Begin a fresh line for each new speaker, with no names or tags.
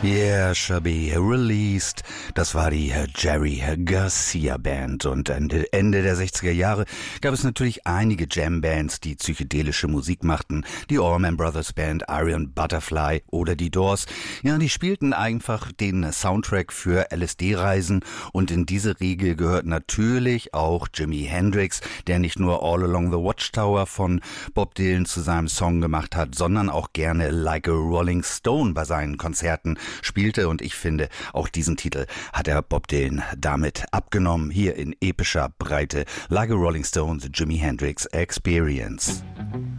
Yeah, shall be released. Das war die Jerry Garcia Band. Und Ende der 60er Jahre gab es natürlich einige Jam-Bands, die psychedelische Musik machten. Die Allman Brothers Band, Iron Butterfly oder die Doors. Ja, die spielten einfach den Soundtrack für LSD-Reisen. Und in diese Riege gehört natürlich auch Jimi Hendrix, der nicht nur All Along the Watchtower von Bob Dylan zu seinem Song gemacht hat, sondern auch gerne Like a Rolling Stone bei seinen Konzerten spielte, und ich finde, auch diesen Titel hat er Bob Dylan damit abgenommen, hier in epischer Breite. Like a Rolling Stone, The Jimi Hendrix Experience.